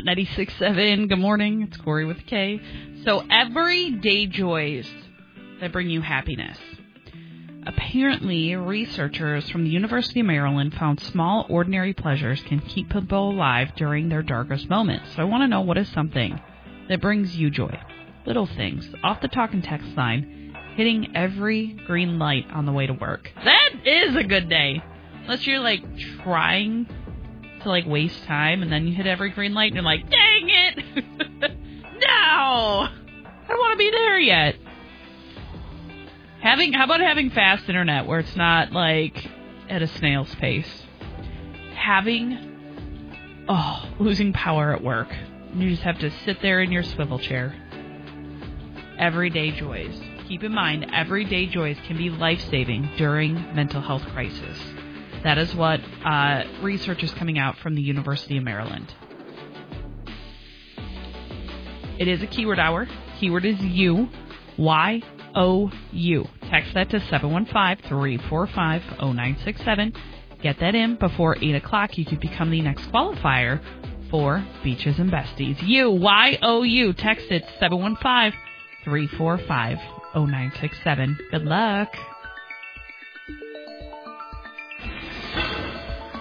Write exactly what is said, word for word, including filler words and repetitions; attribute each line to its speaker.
Speaker 1: Hot ninety-six point seven. Good morning. It's Corey with K. So everyday joys that bring you happiness. Apparently, researchers from the University of Maryland found small, ordinary pleasures can keep people alive during their darkest moments. So I want to know, what is something that brings you joy? Little things. Off the talk and text line, hitting every green light on the way to work. That is a good day. Unless you're, like, trying to, like, waste time, and then you hit every green light, and you're like, dang it! No! I don't want to be there yet. Having, how about having fast internet where it's not, like, at a snail's pace? Having, oh, losing power at work. You just have to sit there in your swivel chair. Everyday joys. Keep in mind, everyday joys can be life-saving during mental health crisis. That is what uh, research is coming out from the University of Maryland. It is a keyword hour. Keyword is you. Y O U. Text that to seven one five, three four five, zero nine six seven. Get that in before eight o'clock. You could become the next qualifier for Beaches and Besties. You, Y O U. Text it seven one five, three four five, zero nine six seven. Good luck.